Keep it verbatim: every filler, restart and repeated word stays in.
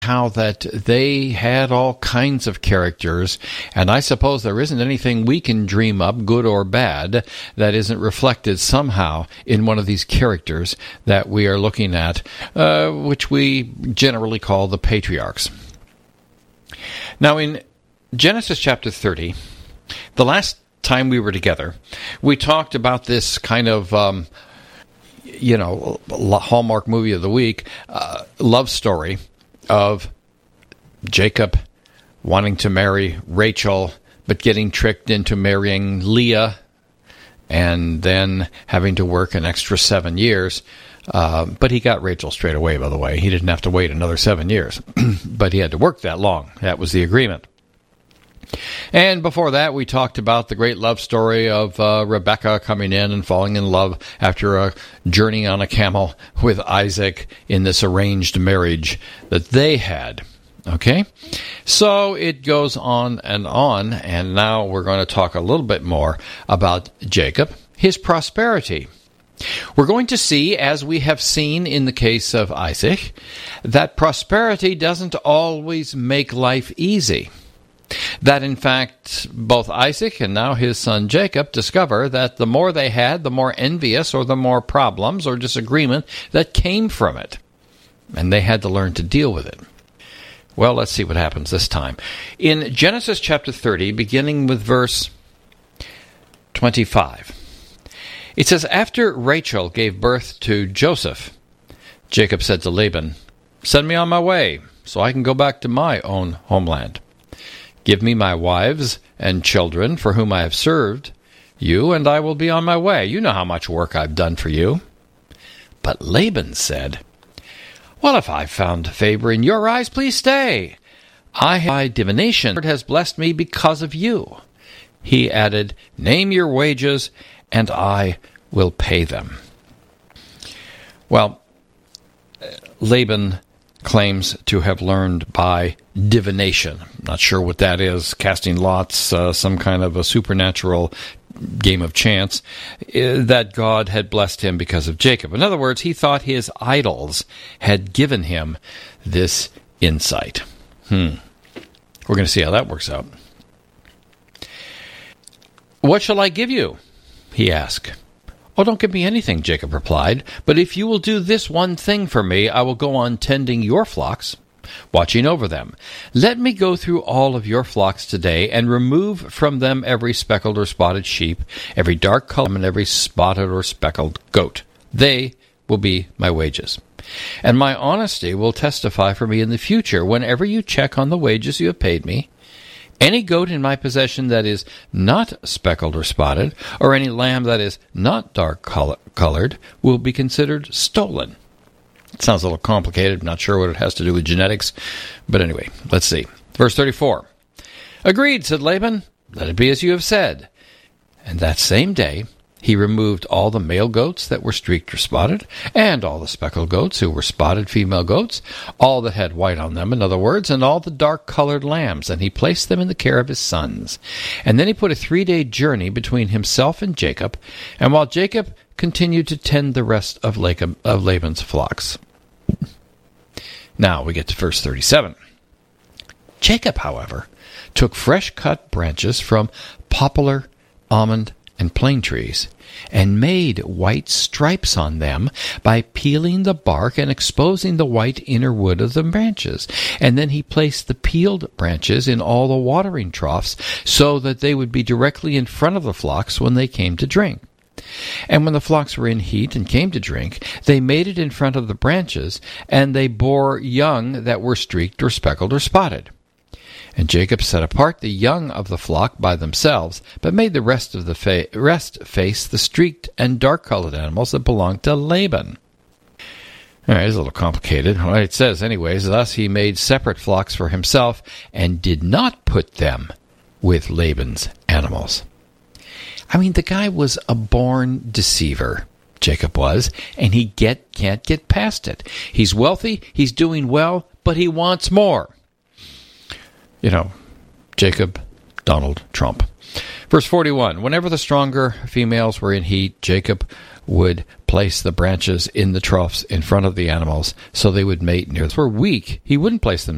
how that they had all kinds of characters, and I suppose there isn't anything we can dream up, good or bad, that isn't reflected somehow in one of these characters that we are looking at, uh, which we generally call the patriarchs. Now, in Genesis chapter thirty, the last time we were together, we talked about this kind of um, you know, Hallmark movie of the week, uh, love story of Jacob wanting to marry Rachel, but getting tricked into marrying Leah, and then having to work an extra seven years. Uh, but he got Rachel straight away, by the way. He didn't have to wait another seven years. But he had to work that long. That was the agreement. And before that, we talked about the great love story of uh, Rebecca coming in and falling in love after a journey on a camel with Isaac in this arranged marriage that they had. Okay? So it goes on and on, and now we're going to talk a little bit more about Jacob, his prosperity. We're going to see, as we have seen in the case of Isaac, that prosperity doesn't always make life easy. That, in fact, both Isaac and now his son Jacob discover that the more they had, the more envious or the more problems or disagreement that came from it. And they had to learn to deal with it. Well, let's see what happens this time. In Genesis chapter thirty, beginning with verse twenty-five, it says, "After Rachel gave birth to Joseph, Jacob said to Laban, 'Send me on my way, so I can go back to my own homeland. Give me my wives and children for whom I have served you, and I will be on my way. You know how much work I've done for you.' But Laban said, 'Well, if I've found favor in your eyes, please stay. I have by divination. The Lord has blessed me because of you.' He added, 'Name your wages, and I will pay them.'" Well, Laban claims to have learned by divination. Not sure what that is, casting lots, uh, some kind of a supernatural game of chance, uh, that God had blessed him because of Jacob. In other words, he thought his idols had given him this insight. Hmm. We're going to see how that works out. "What shall I give you?" he asked. "Oh, don't give me anything," Jacob replied, "but if you will do this one thing for me, I will go on tending your flocks, watching over them. Let me go through all of your flocks today and remove from them every speckled or spotted sheep, every dark color, and every spotted or speckled goat. They will be my wages. And my honesty will testify for me in the future whenever you check on the wages you have paid me. Any goat in my possession that is not speckled or spotted, or any lamb that is not dark colored, will be considered stolen." It sounds a little complicated. I'm not sure what it has to do with genetics. But anyway, let's see. Verse thirty-four. "Agreed," said Laban. "Let it be as you have said." And that same day he removed all the male goats that were streaked or spotted, and all the speckled goats who were spotted female goats, all that had white on them, in other words, and all the dark-colored lambs, and he placed them in the care of his sons. And then he put a three-day journey between himself and Jacob, and while Jacob continued to tend the rest of Laban's flocks. Now we get to verse thirty-seven. Jacob, however, took fresh-cut branches from poplar, almond, and plane trees, and made white stripes on them by peeling the bark and exposing the white inner wood of the branches. And then he placed the peeled branches in all the watering troughs so that they would be directly in front of the flocks when they came to drink. And when the flocks were in heat and came to drink, they made it in front of the branches, and they bore young that were streaked or speckled or spotted. And Jacob set apart the young of the flock by themselves, but made the rest of the fa- rest face the streaked and dark-colored animals that belonged to Laban. All right, it's a little complicated. Well, it says, anyways, thus he made separate flocks for himself and did not put them with Laban's animals. I mean, the guy was a born deceiver, Jacob was, and he get can't get past it. He's wealthy, he's doing well, but he wants more. You know, Jacob Donald Trump. Verse forty-one, whenever the stronger females were in heat, Jacob would place the branches in the troughs in front of the animals so they would mate near them. For weak, he wouldn't place them